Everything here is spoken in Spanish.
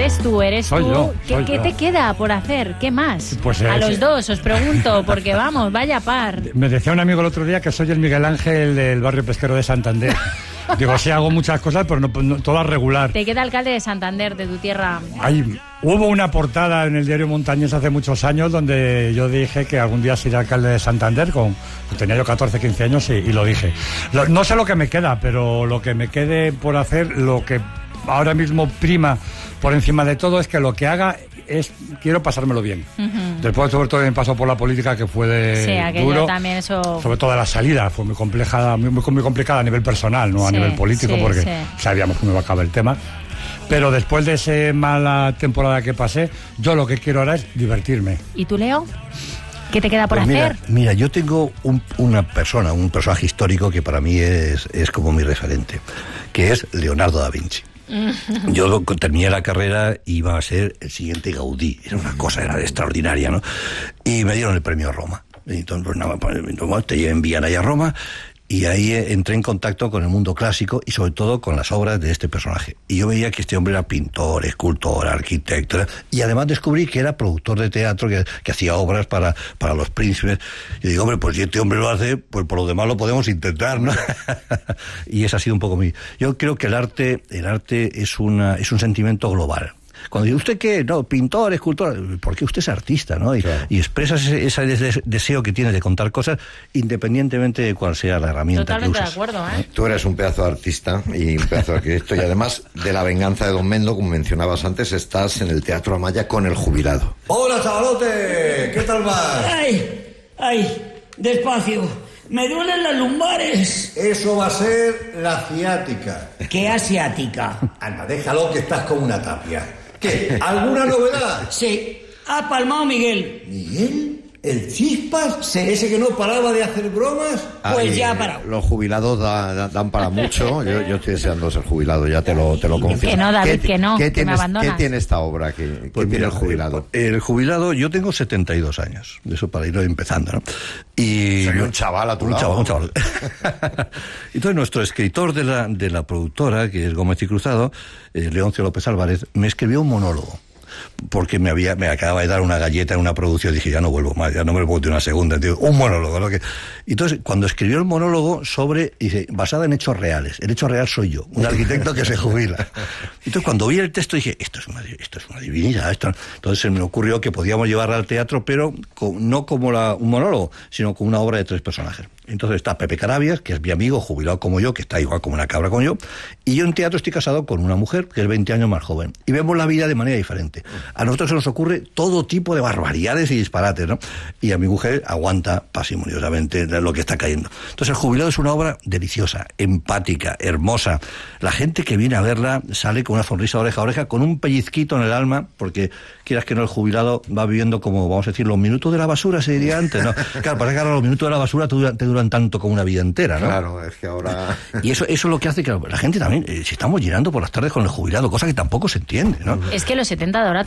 Eres tú. Soy yo. ¿Qué te queda por hacer? ¿Qué más? Pues a los dos os pregunto, porque vamos, vaya par. Me decía un amigo el otro día que soy el Miguel Ángel del barrio pesquero de Santander. Digo, sí, hago muchas cosas, pero no todas regular. Te queda alcalde de Santander, de tu tierra. Hubo una portada en el diario Montañés hace muchos años donde yo dije que algún día sería alcalde de Santander, tenía yo 14, 15 años y lo dije. No sé lo que me queda, pero lo que me quede por hacer, lo que ahora mismo prima por encima de todo es que lo que haga quiero pasármelo bien. Después, sobre todo, me pasó por la política, que fue duro. También eso... Sobre todo la salida, fue muy complicada a nivel personal, no a nivel político, porque sabíamos cómo iba a acabar el tema. Pero después de esa mala temporada que pasé, yo lo que quiero ahora es divertirme. ¿Y tú, Leo? ¿Qué te queda por hacer? Mira, yo tengo un personaje histórico que para mí es como mi referente, que es Leonardo da Vinci. Yo terminé la carrera y iba a ser el siguiente Gaudí. Era extraordinaria, ¿no? Y me dieron el premio Roma. Entonces, te envían ahí a Roma. Y ahí entré en contacto con el mundo clásico y sobre todo con las obras de este personaje. Y yo veía que este hombre era pintor, escultor, arquitecto, y además descubrí que era productor de teatro, que hacía obras para los príncipes. Y digo, hombre, pues si este hombre lo hace, pues por lo demás lo podemos intentar, ¿no? Y ese ha sido un poco Yo creo que el arte es un sentimiento global. Cuando dice, ¿usted qué? No, pintor, escultor, porque usted es artista, ¿no? Y expresa ese deseo que tienes de contar cosas independientemente de cuál sea la herramienta Totalmente que uses. Totalmente de acuerdo, ¿eh? Tú eres un pedazo de artista y un pedazo de arquitecto, y además de La venganza de Don Mendo, como mencionabas antes, estás en el Teatro Amaya con El jubilado. ¡Hola, chavalote! ¿Qué tal vas? ¡Ay! Despacio. Me duelen las lumbares. Eso va a ser la ciática. ¿Qué asiática? Anda, déjalo que estás como una tapia. ¿Qué? ¿Alguna novedad? Sí. Ha palmado Miguel. ¿Miguel? ¿El Chispas? Sí. ¿Ese que no paraba de hacer bromas? Pues ya ha parado. Los jubilados dan para mucho. Yo estoy deseando ser jubilado, ya te lo confieso. Que no, David, que me abandonas. ¿Qué tiene esta obra? ¿Qué tiene el jubilado? El jubilado, yo tengo 72 años. Eso para ir empezando, ¿no? Y soy un chaval a tu lado. Un chaval. Entonces, nuestro escritor de la productora, que es Gómez y Cruzado, Leoncio López Álvarez, me escribió un monólogo. Porque me acababa de dar una galleta en una producción, dije, ya no vuelvo más, ya no me lo puedo tener una segunda, tío. Un monólogo, ¿no? Entonces, cuando escribió el monólogo dice, basada en hechos reales, el hecho real soy yo, un arquitecto que se jubila. Entonces, cuando vi el texto dije, esto es una divinidad. Entonces se me ocurrió que podíamos llevarla al teatro, pero no como un monólogo, sino como una obra de 3 personajes. Entonces está Pepe Carabias, que es mi amigo, jubilado como yo, que está igual como una cabra como yo, y yo en teatro estoy casado con una mujer que es 20 años más joven, y vemos la vida de manera diferente. A nosotros se nos ocurre todo tipo de barbaridades y disparates, ¿no? Y a mi mujer aguanta parsimoniosamente lo que está cayendo. Entonces El jubilado es una obra deliciosa, empática, hermosa. La gente que viene a verla sale con una sonrisa de oreja a oreja, con un pellizquito en el alma, porque quieras que no, el jubilado va viviendo como, vamos a decir, los minutos de la basura, se diría antes, ¿no? Claro, para que ahora los minutos de la basura te duran tanto como una vida entera, ¿no? Claro, es que ahora... Y eso es lo que hace que la gente también, se estamos llenando por las tardes con el jubilado, cosa que tampoco se entiende, ¿no? Es que los 70 de ahora